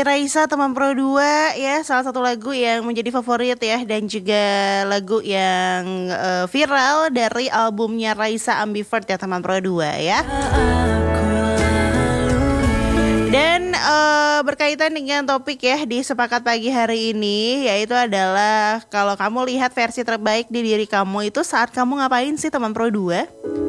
Raisa teman Pro 2 ya, salah satu lagu yang menjadi favorit ya, dan juga lagu yang viral dari albumnya Raisa Ambivert ya teman Pro 2 ya. Dan berkaitan dengan topik ya di Sepakat Pagi hari ini, yaitu adalah kalau kamu lihat versi terbaik di diri kamu itu saat kamu ngapain sih teman Pro 2?